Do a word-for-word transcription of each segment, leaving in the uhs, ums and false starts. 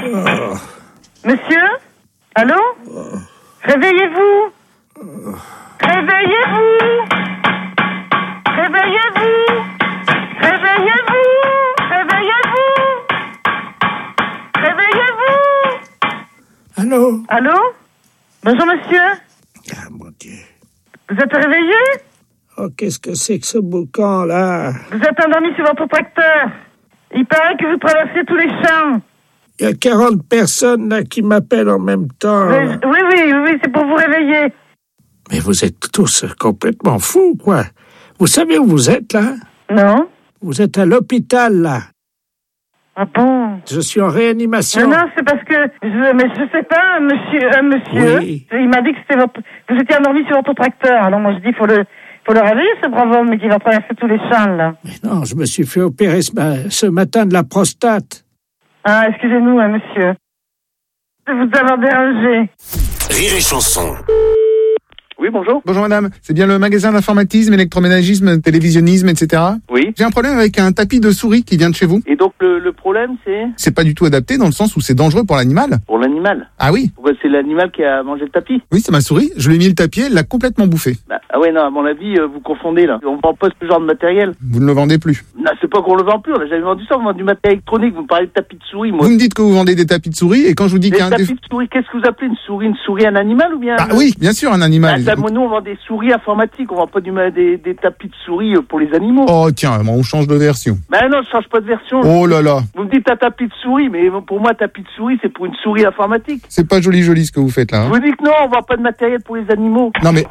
Oh. Monsieur? Allô? Oh. Réveillez-vous! Oh. Réveillez-vous! Réveillez-vous! Réveillez-vous! Réveillez-vous! Réveillez-vous! Allô? Allô? Bonjour monsieur. Ah mon Dieu. Vous êtes réveillé? Oh, qu'est-ce que c'est que ce boucan là? Vous êtes endormi sur votre tracteur. Il paraît que vous traversez tous les champs. Il y a quarante personnes là qui m'appellent en même temps. Oui, oui, oui, oui, c'est pour vous réveiller. Mais vous êtes tous complètement fous, quoi. Vous savez où vous êtes, là? Non. Vous êtes à l'hôpital, là. Ah bon? Je suis en réanimation. Non, non, c'est parce que... Je, mais je sais pas, monsieur... Un monsieur, oui. Il m'a dit que c'était votre... Vous étiez endormi sur votre tracteur. Alors moi, je dis, il faut le... faut le réveiller, ce brave homme, mais qui va traverser tous les champs, là. Mais non, je me suis fait opérer ce, ma... ce matin de la prostate. Ah, excusez-nous, hein, monsieur. De vous avoir dérangé. Rire et chanson. Oui, bonjour. Bonjour madame, c'est bien le magasin d'informatisme, électroménagisme, télévisionnisme, et cetera. Oui. J'ai un problème avec un tapis de souris qui vient de chez vous. Et donc le, le problème c'est? C'est pas du tout adapté dans le sens où c'est dangereux pour l'animal. Pour l'animal? Ah oui. Pourquoi c'est l'animal qui a mangé le tapis? Oui, c'est ma souris, je lui ai mis le tapis, elle l'a complètement bouffé. Bah, ah ouais, non, à mon avis, euh, vous confondez là. On vend pas ce genre de matériel. Vous ne le vendez plus. Non, c'est pas qu'on le vend plus, on a jamais vendu ça, on vend du matériel électronique, vous me parlez de tapis de souris, moi. Vous me dites que vous vendez des tapis de souris et quand je vous dis Des qu'il y a un... tapis de souris, qu'est-ce que vous appelez une souris? Une souris, un animal ou bien? Ah oui, bien sûr, un animal. Ah, ça, nous, on vend des souris informatiques, on vend pas du, des, des tapis de souris pour les animaux. Oh tiens, on change de version. Ben non, je change pas de version. Oh là là. Vous me dites un tapis de souris, mais pour moi, tapis de souris, c'est pour une souris informatique. C'est pas joli joli ce que vous faites là. Hein. Je vous dis que non, on vend pas de matériel pour les animaux. Non mais...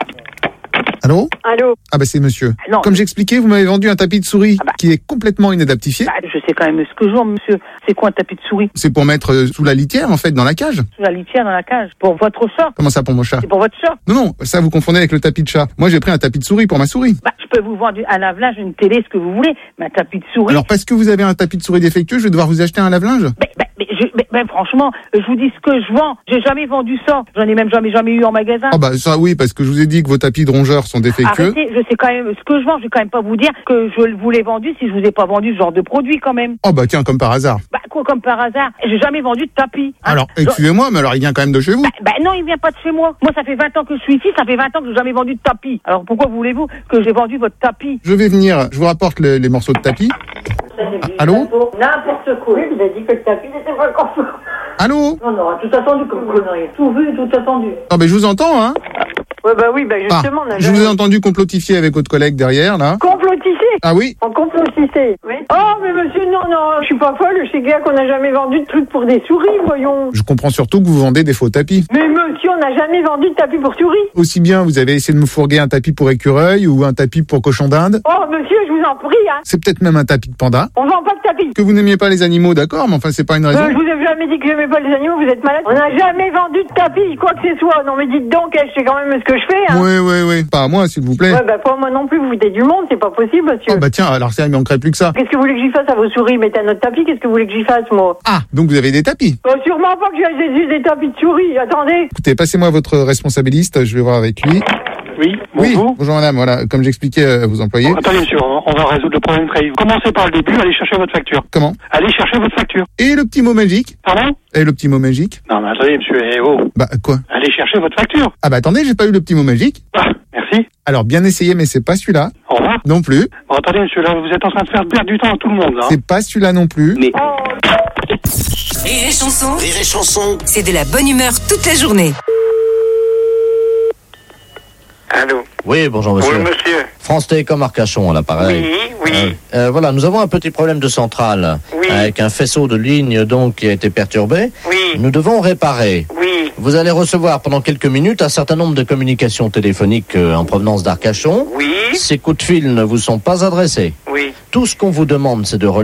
Allô? Allô? Ah bah c'est monsieur. Non. Comme j'expliquais, vous m'avez vendu un tapis de souris Ah bah. qui est complètement inadaptifié. Bah, je sais quand même ce que je vends, monsieur. C'est quoi un tapis de souris? C'est pour mettre euh, sous la litière en fait, dans la cage. Sous la litière dans la cage. Pour votre chat? Comment ça pour mon chat? C'est pour votre chat? Non, non, ça vous confondez avec le tapis de chat. Moi j'ai pris un tapis de souris pour ma souris. Bah, je peux vous vendre un lave-linge, une télé, ce que vous voulez, mais un tapis de souris. Alors parce que vous avez un tapis de souris défectueux, je vais devoir vous acheter un lave-linge? Mais, mais, mais, je, mais, mais franchement, je vous dis ce que je vends. J'ai jamais vendu ça. J'en ai même jamais jamais eu en magasin. Ah bah ça oui, parce que je vous ai dit que vos tapis de rongeurs sont défectueux. Arrêtez, je sais quand même ce que je vends. Je vais quand même pas vous dire que je vous l'ai vendu si je vous ai pas vendu ce genre de produit quand même. Oh bah tiens, comme par hasard. Bah quoi, comme par hasard? J'ai jamais vendu de tapis. Hein. Alors, excusez-moi, mais alors il vient quand même de chez vous? Bah, bah non, il vient pas de chez moi. Moi, ça fait vingt ans que je suis ici, ça fait vingt ans que j'ai jamais vendu de tapis. Alors pourquoi voulez-vous que j'ai vendu votre tapis? Je vais venir, je vous rapporte le, les morceaux de tapis. Allô? N'importe quoi. Vous avez dit que le tapis n'était pas conforme. Allô? Non, non, tout attendu comme connerie. Tout vu, tout attendu. Non mais je vous entends, hein? Ouais, bah oui, bah Ah, justement. on a je jamais- vous ai entendu complotifier avec votre collègue derrière, là. Complotisser. Ah oui? En complotissé. Oui. Oh, mais monsieur, non, non, je suis pas folle. Je sais bien qu'on n'a jamais vendu de trucs pour des souris, voyons. Je comprends surtout que vous vendez des faux tapis. Mais monsieur, on n'a jamais vendu de tapis pour souris. Aussi bien, vous avez essayé de me fourguer un tapis pour écureuil ou un tapis pour cochon d'Inde. Oh, monsieur, je vous en prie, hein. C'est peut-être même un tapis de panda. On vend pas de tapis. Que vous n'aimiez pas les animaux, d'accord, mais enfin, c'est pas une raison. Euh, je vous ai jamais dit que j'aimais pas les animaux, vous êtes malade. On n'a jamais vendu de tapis, quoi que ce soit. Non, mais dites donc, je sais quand même ce que je fais, hein. Oui, oui, oui. Pas à moi, s'il vous plaît. Ouais, bah, pas moi non plus, vous foutez du monde, c'est pas possible, monsieur. Oh, bah tiens, alors ça, il manquerait plus que ça. Qu'est-ce que vous voulez que j'y fasse à vos souris? Mettez un autre tapis, qu'est-ce que vous voulez que j'y fasse, moi? Ah, donc vous avez des tapis. Bah, sûrement pas que j'ai des, des tapis de souris, attendez. Écoutez, passez-moi votre responsabiliste, je vais voir avec lui. Oui, Oui, bonjour. bonjour madame, voilà, comme j'expliquais à vos employés. Oh, attendez monsieur, on on va résoudre le problème très vite. Commencez par le début, allez chercher votre facture. Comment? Allez chercher votre facture. Et le petit mot magique? Pardon? Et le petit mot magique? Non mais attendez monsieur, eh oh. Bah, quoi? Allez chercher votre facture. Ah bah attendez, j'ai pas eu le petit mot magique. Ah, merci. Alors, bien essayé, mais c'est pas celui-là. Au revoir. Non plus. Bon, attendez monsieur, là vous êtes en train de faire perdre du temps à tout le monde là. hein. C'est pas celui-là non plus. Mais... Rire et chanson, Rire et chanson. c'est de la bonne humeur toute la journée. Allô? Oui, bonjour monsieur. Oui, monsieur. France Télécom Arcachon à l'appareil. Oui, oui. Euh, euh, voilà, nous avons un petit problème de centrale. Oui. Avec un faisceau de ligne donc qui a été perturbé. Oui. Nous devons réparer. Oui. Vous allez recevoir pendant quelques minutes un certain nombre de communications téléphoniques euh, en provenance d'Arcachon. Oui. Ces coups de fil ne vous sont pas adressés. Oui. Tout ce qu'on vous demande, c'est de